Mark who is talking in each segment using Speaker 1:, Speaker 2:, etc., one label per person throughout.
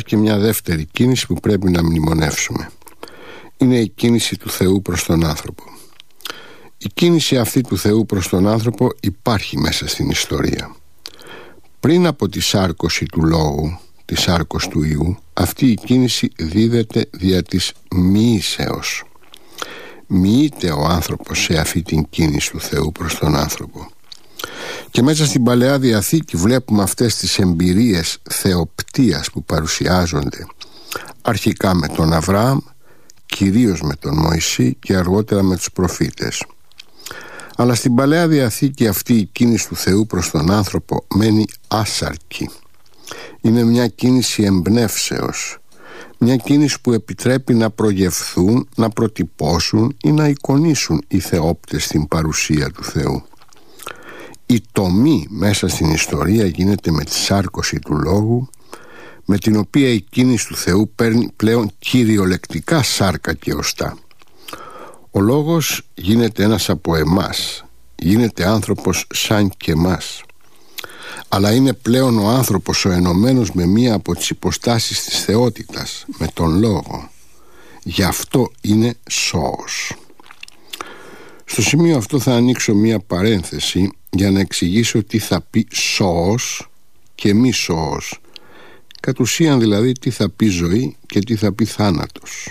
Speaker 1: και μια δεύτερη κίνηση που πρέπει να μνημονεύσουμε. Είναι η κίνηση του Θεού προς τον άνθρωπο. Η κίνηση αυτή του Θεού προς τον άνθρωπο υπάρχει μέσα στην ιστορία. Πριν από τη σάρκωση του Λόγου, τη σάρκωση του Υιού, αυτή η κίνηση δίδεται δια της μοιήσεως. Μοιείται ο άνθρωπος σε αυτή την κίνηση του Θεού προς τον άνθρωπο. Και μέσα στην Παλαιά Διαθήκη βλέπουμε αυτές τις εμπειρίες θεοπτείας που παρουσιάζονται αρχικά με τον Αβραάμ, κυρίως με τον Μωυσή και αργότερα με τους προφήτες. Αλλά στην Παλαιά Διαθήκη αυτή η κίνηση του Θεού προς τον άνθρωπο μένει άσαρκη. Είναι μια κίνηση εμπνεύσεως, μια κίνηση που επιτρέπει να προγευθούν, να προτυπώσουν ή να εικονίσουν οι θεόπτες την παρουσία του Θεού. Η τομή μέσα στην ιστορία γίνεται με τη σάρκωση του Λόγου, με την οποία η κίνηση του Θεού παίρνει πλέον κυριολεκτικά σάρκα και οστά. Ο Λόγος γίνεται ένας από εμάς, γίνεται άνθρωπος σαν και εμάς, αλλά είναι πλέον ο άνθρωπος ο ενωμένος με μία από τις υποστάσεις της θεότητας, με τον Λόγο. Γι' αυτό είναι σώος. Στο σημείο αυτό θα ανοίξω μία παρένθεση για να εξηγήσω τι θα πει σώος και μη σώος. Κατ' ουσίαν δηλαδή τι θα πει ζωή και τι θα πει θάνατος.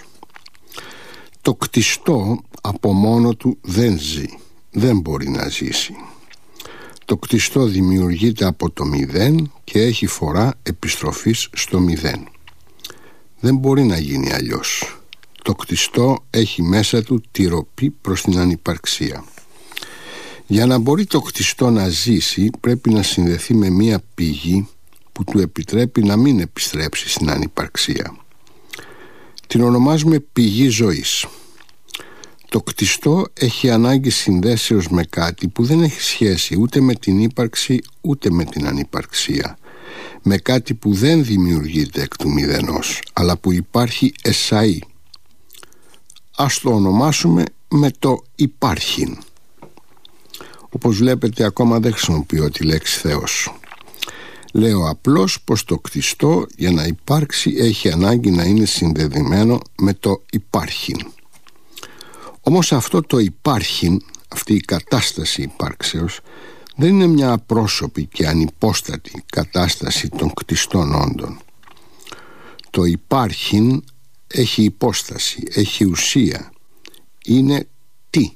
Speaker 1: Το κτιστό από μόνο του δεν ζει, δεν μπορεί να ζήσει. Το κτιστό δημιουργείται από το μηδέν και έχει φορά επιστροφής στο μηδέν. Δεν μπορεί να γίνει αλλιώς. Το κτιστό έχει μέσα του τη ροπή προς την ανυπαρξία. Για να μπορεί το κτιστό να ζήσει πρέπει να συνδεθεί με μία πηγή που του επιτρέπει να μην επιστρέψει στην ανυπαρξία. Την ονομάζουμε πηγή ζωής. Το κτιστό έχει ανάγκη συνδέσεως με κάτι που δεν έχει σχέση ούτε με την ύπαρξη ούτε με την ανυπαρξία, με κάτι που δεν δημιουργείται εκ του μηδενός, αλλά που υπάρχει εσαΐ. Ας το ονομάσουμε με το υπάρχειν. Όπως βλέπετε ακόμα δεν χρησιμοποιώ τη λέξη Θεός. Λέω απλώς πως το κτιστό για να υπάρξει έχει ανάγκη να είναι συνδεδεμένο με το υπάρχειν. Όμως αυτό το υπάρχειν, αυτή η κατάσταση υπάρξεως, δεν είναι μια απρόσωπη και ανυπόστατη κατάσταση των κτιστών όντων. Το υπάρχειν έχει υπόσταση, έχει ουσία, είναι τι.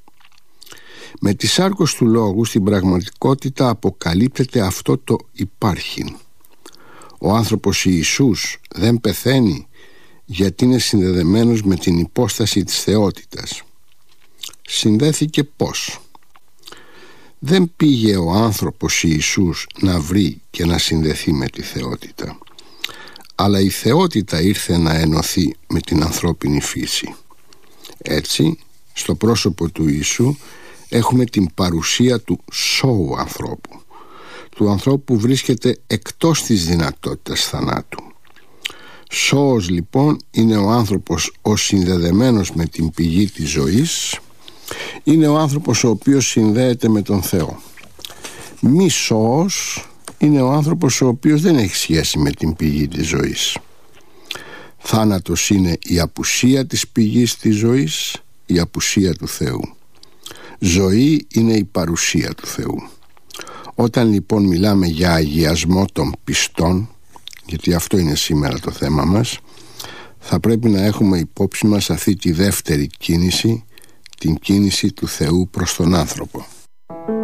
Speaker 1: Με τη σάρκωση του Λόγου στην πραγματικότητα αποκαλύπτεται αυτό το υπάρχειν. Ο άνθρωπος Ιησούς δεν πεθαίνει γιατί είναι συνδεδεμένος με την υπόσταση της θεότητας. Συνδέθηκε πώς? Δεν πήγε ο άνθρωπος Ιησούς να βρει και να συνδεθεί με τη θεότητα, αλλά η θεότητα ήρθε να ενωθεί με την ανθρώπινη φύση. Έτσι, στο πρόσωπο του Ιησού έχουμε την παρουσία του σώου ανθρώπου, του ανθρώπου που βρίσκεται εκτός της δυνατότητας θανάτου. Σώος λοιπόν είναι ο άνθρωπος ο συνδεδεμένος με την πηγή της ζωής, είναι ο άνθρωπος ο οποίος συνδέεται με τον Θεό. Μη σώος είναι ο άνθρωπος ο οποίος δεν έχει σχέση με την πηγή της ζωής. Θάνατος είναι η απουσία της πηγής της ζωής, η απουσία του Θεού. Ζωή είναι η παρουσία του Θεού. Όταν λοιπόν μιλάμε για αγιασμό των πιστών, γιατί αυτό είναι σήμερα το θέμα μας, θα πρέπει να έχουμε υπόψη μας αυτή τη δεύτερη κίνηση, την κίνηση του Θεού προς τον άνθρωπο.